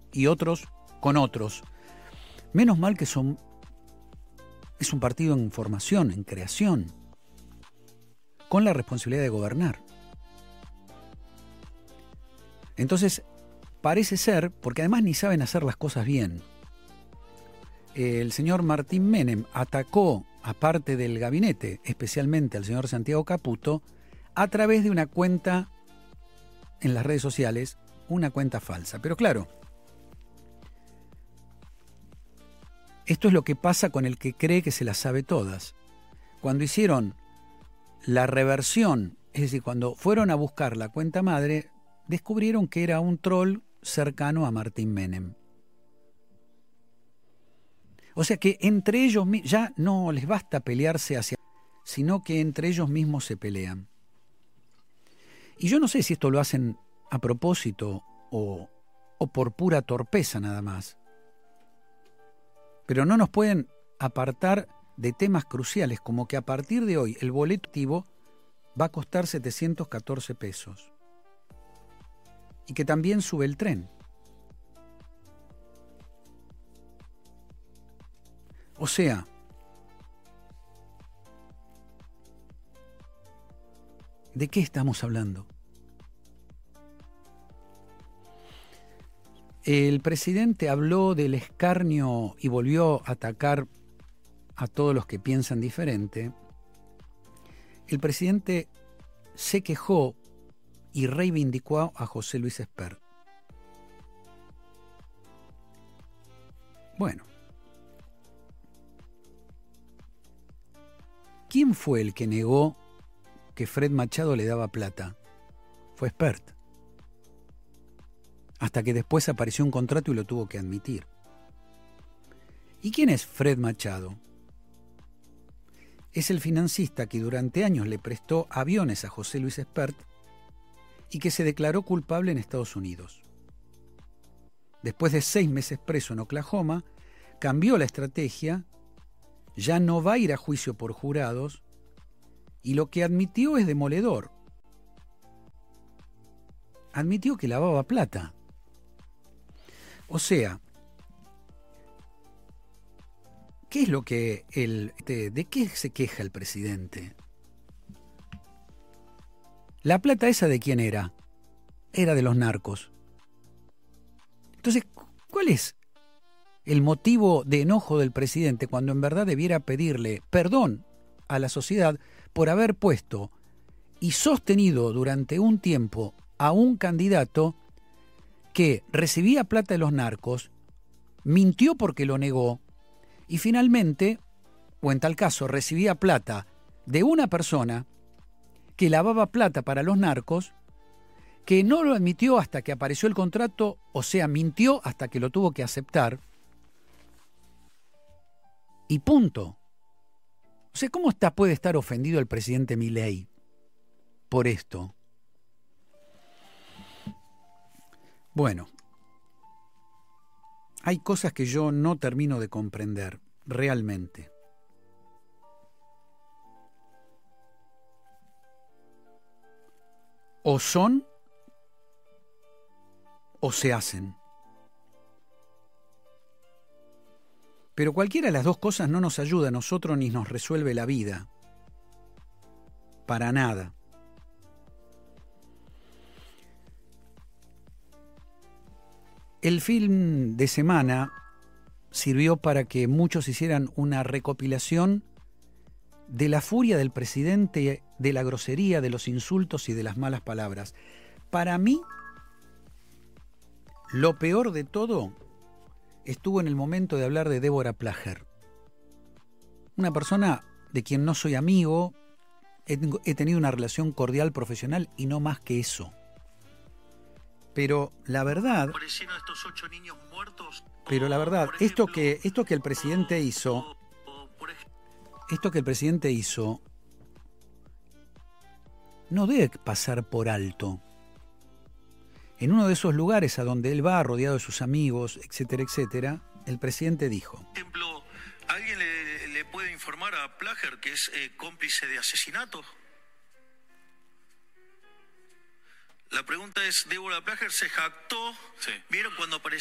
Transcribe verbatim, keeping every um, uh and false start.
y otros con otros. Menos mal que son, es un partido en formación, en creación, con la responsabilidad de gobernar. Entonces, parece ser, porque además ni saben hacer las cosas bien, el señor Martín Menem atacó a parte del gabinete, especialmente al señor Santiago Caputo, a través de una cuenta en las redes sociales, una cuenta falsa. Pero claro, esto es lo que pasa con el que cree que se las sabe todas. Cuando hicieron la reversión, es decir, cuando fueron a buscar la cuenta madre, descubrieron que era un troll cercano a Martín Menem. O sea que entre ellos ya no les basta pelearse hacia, sino que entre ellos mismos se pelean. Y yo no sé si esto lo hacen a propósito o, o por pura torpeza nada más. Pero no nos pueden apartar de temas cruciales, como que a partir de hoy el boleto activo va a costar setecientos catorce pesos. Y que también sube el tren. O sea, ¿de qué estamos hablando? El presidente habló del escarnio y volvió a atacar a todos los que piensan diferente. El presidente se quejó y reivindicó a José Luis Espert. Bueno, ¿quién fue el que negó que Fred Machado le daba plata? Fue Espert. Hasta que después apareció un contrato y lo tuvo que admitir. ¿Y quién es Fred Machado? Es el financista que durante años le prestó aviones a José Luis Espert y que se declaró culpable en Estados Unidos. Después de seis meses preso en Oklahoma, cambió la estrategia, ya no va a ir a juicio por jurados y lo que admitió es demoledor. Admitió que lavaba plata. O sea, ¿qué es lo que el, de, de qué se queja el presidente? La plata esa, ¿de quién era? Era de los narcos. Entonces, ¿cuál es el motivo de enojo del presidente cuando en verdad debiera pedirle perdón a la sociedad por haber puesto y sostenido durante un tiempo a un candidato que recibía plata de los narcos, mintió porque lo negó y finalmente, o en tal caso, recibía plata de una persona que lavaba plata para los narcos, que no lo admitió hasta que apareció el contrato, o sea, mintió hasta que lo tuvo que aceptar, y punto. O sea, ¿cómo está, puede estar ofendido el presidente Milei por esto? Bueno, hay cosas que yo no termino de comprender, realmente. O son o se hacen. Pero cualquiera de las dos cosas no nos ayuda a nosotros ni nos resuelve la vida. Para nada. El film de semana sirvió para que muchos hicieran una recopilación de la furia del presidente, de la grosería, de los insultos y de las malas palabras. Para mí, lo peor de todo estuvo en el momento de hablar de Débora Plager. Una persona de quien no soy amigo, he, he tenido una relación cordial profesional y no más que eso. Pero la verdad, pero la verdad, esto que, esto que el presidente hizo, esto que el presidente hizo, no debe pasar por alto. En uno de esos lugares a donde él va, rodeado de sus amigos, etcétera, etcétera, el presidente dijo: Por ejemplo, ¿alguien le, le puede informar a Plager que es eh, cómplice de asesinato? La pregunta es, Débora Plager se jactó, sí. ¿Vieron cuando apareció?